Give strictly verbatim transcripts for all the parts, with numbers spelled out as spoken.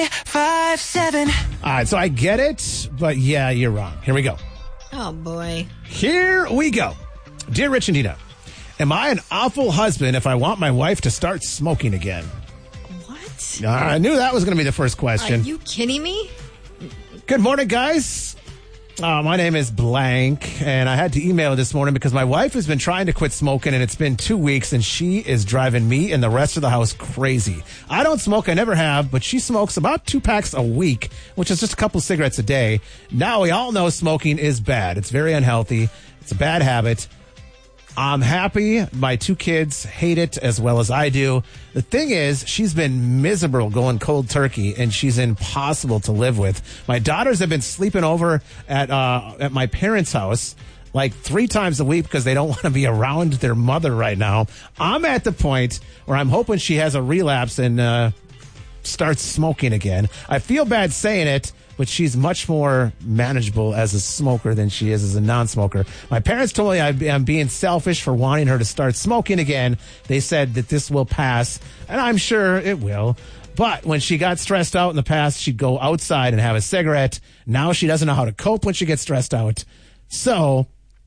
Five, seven. All right, so I get it, but yeah, you're wrong. Here we go. Oh, boy. Here we go. Dear Rich and Dina, am I an awful husband if I want my wife to start smoking again? What? Uh, I knew that was going to be the first Are question. you kidding me? Good morning, guys. Uh, my name is Blank, and I had to email this morning because my wife has been trying to quit smoking, and it's been two weeks, and she is driving me and the rest of the house crazy. I don't smoke, I never have, but she smokes about two packs a week, which is just a couple cigarettes a day. Now, we all know smoking is bad. It's very unhealthy. It's a bad habit. I'm happy my two kids hate it as well as I do. The thing is, she's been miserable going cold turkey, and she's impossible to live with. My daughters have been sleeping over at uh, at my parents' house like three times a week because they don't want to be around their mother right now. I'm at the point where I'm hoping she has a relapse and uh, starts smoking again. I feel bad saying it, but she's much more manageable as a smoker than she is as a non-smoker. My parents told me I'm being selfish for wanting her to start smoking again. They said that this will pass, and I'm sure it will. But when she got stressed out in the past, she'd go outside and have a cigarette. Now she doesn't know how to cope when she gets stressed out. So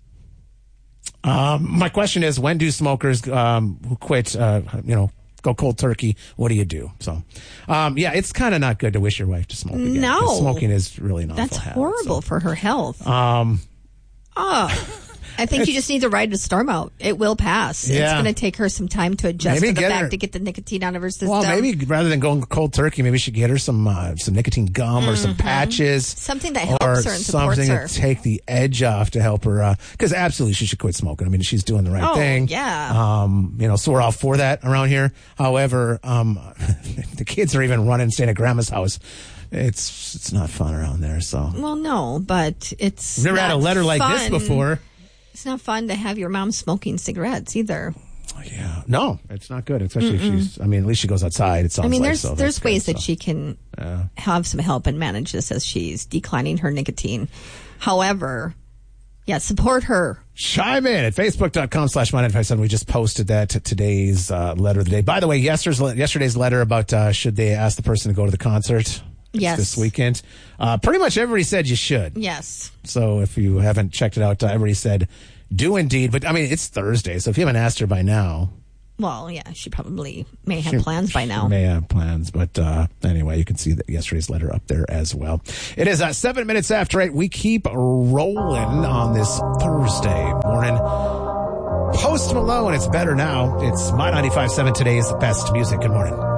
um, my question is, when do smokers um, who quit, uh, you know, go cold turkey, what do you do? So, um, yeah, it's kind of not good to wish your wife to smoke again. No. Smoking is really an awful That's habit, horrible so. for her health. Um, oh, I think you just need to ride the storm out. It will pass. Yeah. It's going to take her some time to adjust Maybe to the get fact her- to get the nicotine out of her system. well, maybe rather than going cold turkey, maybe she get her some uh, some nicotine gum or some patches. Something that helps or her and supports something her. to take the edge off to help her. Because absolutely, she should quit smoking. I mean, she's doing the right Oh, thing. yeah. Um, you know, so we're all for that around here. However, um, the kids are even running, staying at grandma's house. It's it's not fun around there. So Well, no, but it's I've never had a not letter like this fun. before. It's not fun to have your mom smoking cigarettes either. Yeah, no, it's not good. Especially Mm-mm. if she's. I mean, at least she goes outside. It sounds I mean, like there's so there's that's ways good, that so. she can Yeah. have some help and manage this as she's declining her nicotine. However, yeah, support her. Chime in at facebook.com slash my nine five seven. We just posted that to today's uh, letter of the day. By the way, yesterday's, yesterday's letter about uh, should they ask the person to go to the concert Yes. this weekend. Uh, pretty much everybody said you should. Yes. So if you haven't checked it out, uh, everybody said do indeed. But I mean, it's Thursday, so if you haven't asked her by now. Well, yeah, she probably may have She- plans by now. She may have plans, but uh, anyway, you can see that yesterday's letter up there as well. It is uh, seven minutes after eight. We keep rolling on this Thursday morning. Post Malone, it's better now. It's My ninety-five point seven, today's best music. Good morning.